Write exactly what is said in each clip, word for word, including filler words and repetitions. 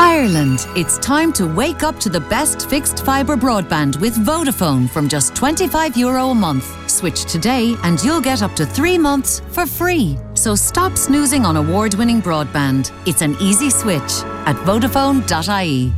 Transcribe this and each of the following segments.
Ireland, it's time to wake up to the best fixed fibre broadband with Vodafone from just twenty-five euro a month. Switch today and you'll get up to three months for free. So stop snoozing on award-winning broadband. It's an easy switch at vodafone dot I E.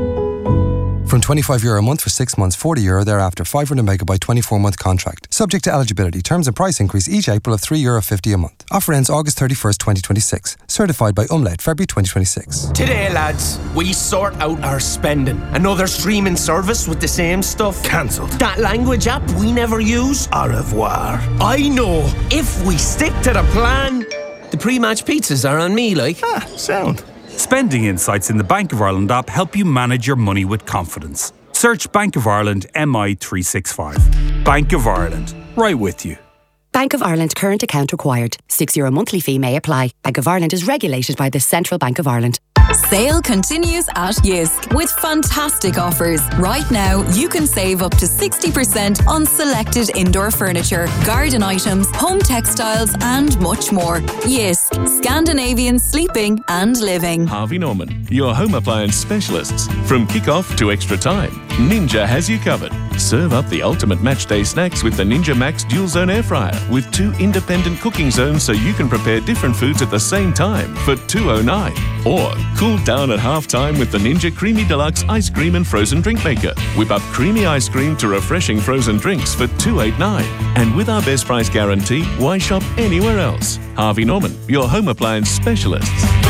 From twenty-five euro a month for six months, forty euro thereafter, five hundred megabyte twenty-four month contract. Subject to eligibility. Terms and price increase each April of three euro fifty a month. Offer ends August thirty-first, twenty twenty-six. Certified by Umlaut, February twenty twenty-six. Today, lads, we sort out our spending. Another streaming service with the same stuff. Cancelled. That language app we never use. Au revoir. I know. If we stick to the plan, the pre-match pizzas are on me, like. Ah, sound. Spending insights in the Bank of Ireland app help you manage your money with confidence. Search Bank of Ireland M I three sixty-five. Bank of Ireland. Right with you. Bank of Ireland current account required. six euro monthly fee may apply. Bank of Ireland is regulated by the Central Bank of Ireland. Sale continues at Yisk with fantastic offers. Right now, you can save up to sixty percent on selected indoor furniture, garden items, home textiles and much more. Yisk, Scandinavian sleeping and living. Harvey Norman, your home appliance specialists. From kick-off to extra time, Ninja has you covered. Serve up the ultimate matchday snacks with the Ninja Max Dual Zone Air Fryer with two independent cooking zones so you can prepare different foods at the same time for two oh nine. Or cool down at half-time with the Ninja Creamy Deluxe Ice Cream and Frozen Drink Maker. Whip up creamy ice cream to refreshing frozen drinks for two eighty-nine. And with our best price guarantee, why shop anywhere else? Harvey Norman, your home appliance specialists.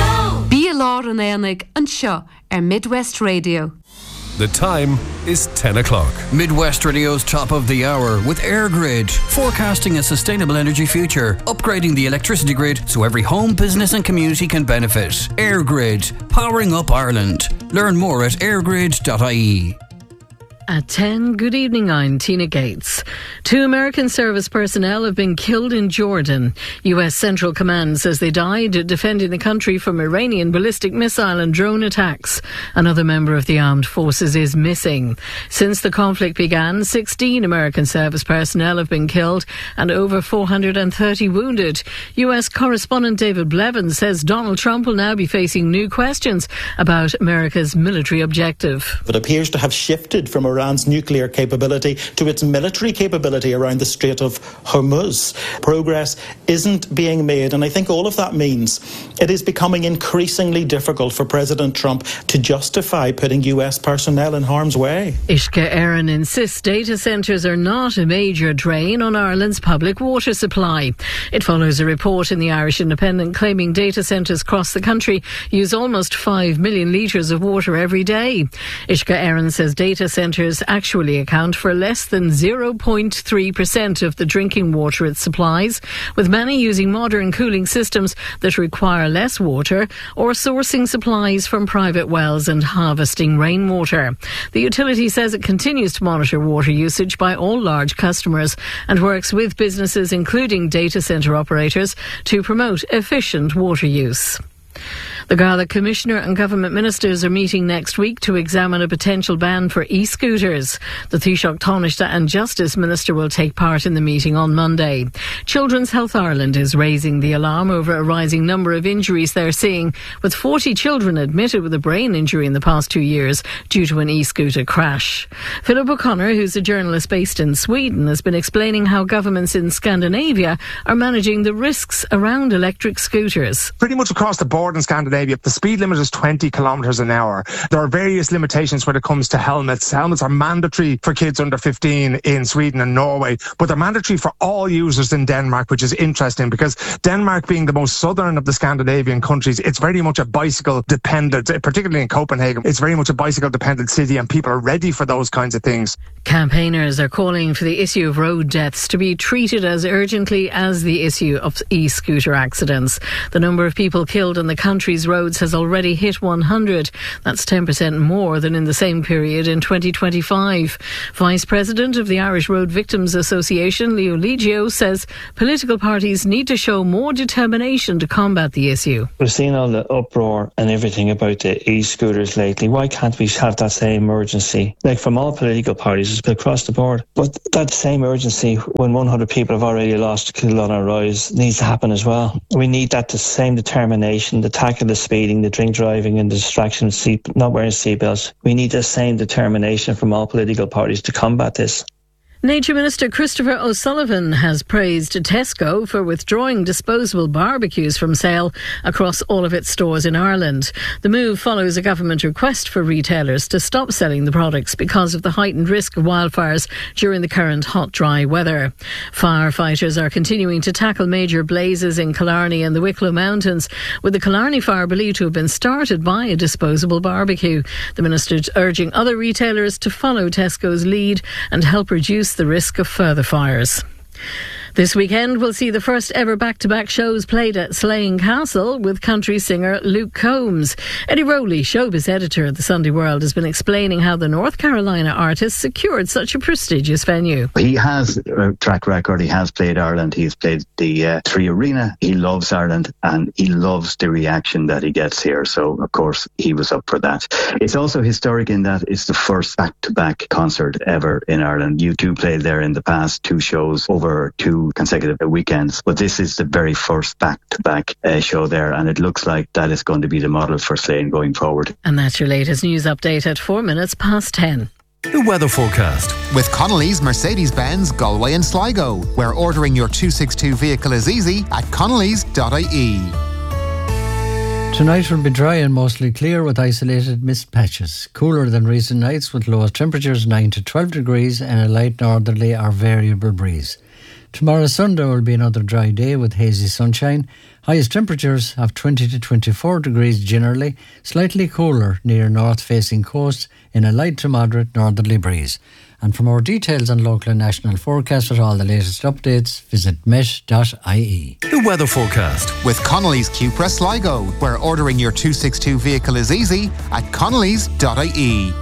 Bí a lár an éanaig an seo ar Midwest Radio. The time is ten o'clock. Midwest Radio's top of the hour with AirGrid, forecasting a sustainable energy future, upgrading the electricity grid so every home, business and community can benefit. AirGrid, powering up Ireland. Learn more at airgrid dot I E. At ten, good evening, I'm Tina Gates. Two American service personnel have been killed in Jordan. U S Central Command says they died defending the country from Iranian ballistic missile and drone attacks. Another member of the armed forces is missing. Since the conflict began, sixteen American service personnel have been killed and over four hundred thirty wounded. U S correspondent David Blevins says Donald Trump will now be facing new questions about America's military objective. It appears to have shifted from Iran's nuclear capability to its military capability around the Strait of Hormuz. Progress isn't being made, and I think all of that means it is becoming increasingly difficult for President Trump to justify putting U S personnel in harm's way. Ishka Aaron insists data centres are not a major drain on Ireland's public water supply. It follows a report in the Irish Independent claiming data centres across the country use almost five million litres of water every day. Ishka Aaron says data centres actually account for less than zero point three percent of the drinking water it supplies, with many using modern cooling systems that require less water or sourcing supplies from private wells and harvesting rainwater. The utility says it continues to monitor water usage by all large customers and works with businesses, including data centre operators, to promote efficient water use. The Garda Commissioner and government ministers are meeting next week to examine a potential ban for e-scooters. The Taoiseach Taoiseach and Justice Minister will take part in the meeting on Monday. Children's Health Ireland is raising the alarm over a rising number of injuries they're seeing, with forty children admitted with a brain injury in the past two years due to an e-scooter crash. Philip O'Connor, who's a journalist based in Sweden, has been explaining how governments in Scandinavia are managing the risks around electric scooters. Pretty much across the board in Scandinavia, the speed limit is twenty kilometres an hour. There are various limitations when it comes to helmets. Helmets are mandatory for kids under fifteen in Sweden and Norway, but they're mandatory for all users in Denmark, which is interesting because Denmark, being the most southern of the Scandinavian countries, it's very much a bicycle dependent, particularly in Copenhagen. It's very much a bicycle dependent city and people are ready for those kinds of things. Campaigners are calling for the issue of road deaths to be treated as urgently as the issue of e-scooter accidents. The number of people killed on the country's roads has already hit one hundred. That's ten percent more than in the same period in twenty twenty-five. Vice President of the Irish Road Victims Association, Leo Legio, says political parties need to show more determination to combat the issue. We've seen all the uproar and everything about the e-scooters lately. Why can't we have that same urgency? Like from all political parties, it's across the board. But that same urgency when one hundred people have already lost killed on our roads needs to happen as well. We need that the same determination to tackle the speeding, the drink driving and the distraction, seat, not wearing seatbelts. We need the same determination from all political parties to combat this. Nature Minister Christopher O'Sullivan has praised Tesco for withdrawing disposable barbecues from sale across all of its stores in Ireland. The move follows a government request for retailers to stop selling the products because of the heightened risk of wildfires during the current hot, dry weather. Firefighters are continuing to tackle major blazes in Killarney and the Wicklow Mountains, with the Killarney fire believed to have been started by a disposable barbecue. The minister urging other retailers to follow Tesco's lead and help reduce the risk of further fires. This weekend will see the first ever back-to-back shows played at Slane Castle with country singer Luke Combs. Eddie Rowley, showbiz editor at the Sunday World, has been explaining how the North Carolina artist secured such a prestigious venue. He has a track record. He has played Ireland. He's played the uh, Three Arena. He loves Ireland and he loves the reaction that he gets here. So, of course, he was up for that. It's also historic in that it's the first back-to-back concert ever in Ireland. U two played there in the past, two shows over two consecutive weekends, but this is the very first back-to-back uh, show there, and it looks like that is going to be the model for Slane going forward. And that's your latest news update at four minutes past ten. The weather forecast with Connolly's Mercedes-Benz Galway and Sligo, where ordering your two sixty-two vehicle is easy at connellys dot I E. Tonight will be dry and mostly clear with isolated mist patches. Cooler than recent nights with lowest temperatures nine to twelve degrees and a light northerly or variable breeze. Tomorrow Sunday will be another dry day with hazy sunshine. Highest temperatures of twenty to twenty-four degrees generally, slightly cooler near north-facing coast in a light to moderate northerly breeze. And for more details on local and national forecasts with all the latest updates, visit met dot I E. The weather forecast with Connolly's Cupra Sligo, where ordering your two sixty-two vehicle is easy at connellys dot I E.